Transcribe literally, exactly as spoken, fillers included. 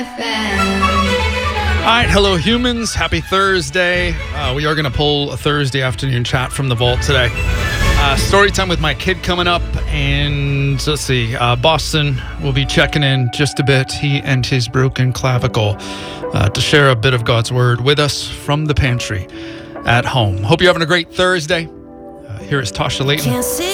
All right, hello humans. Happy Thursday. Uh, we are going to pull a Thursday afternoon chat from the vault today. Uh, story time with my kid coming up, and let's see, uh, Boston will be checking in just a bit, he and his broken clavicle, uh, to share a bit of God's word with us from the pantry at home. Hope you're having a great Thursday. Uh, here is Tasha Layton.